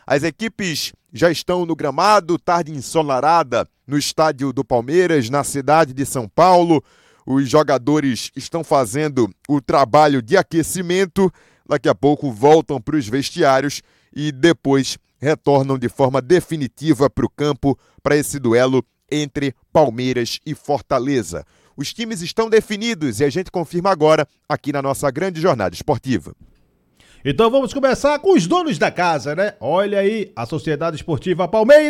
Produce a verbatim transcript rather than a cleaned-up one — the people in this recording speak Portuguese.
As equipes já estão no gramado, tarde ensolarada no estádio do Palmeiras, na cidade de São Paulo. Os jogadores estão fazendo o trabalho de aquecimento. Daqui a pouco voltam para os vestiários e depois retornam de forma definitiva para o campo para esse duelo entre Palmeiras e Fortaleza. Os times estão definidos e a gente confirma agora aqui na nossa grande jornada esportiva. Então vamos começar com os donos da casa, né? Olha aí, a Sociedade Esportiva Palmeiras.